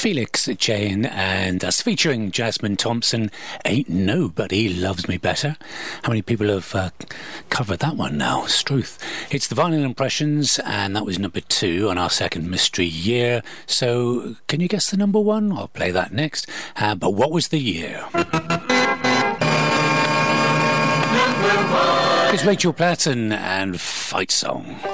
Felix Jane, and that's featuring Jasmine Thompson. Ain't Nobody Loves Me Better. How many people have covered that one now? Struth. It's the Vinyl Impressions, and that was number 2 on our second mystery year. So can you guess the number 1? I'll play that next. But what was the year? It's Rachel Platten and Fight Song.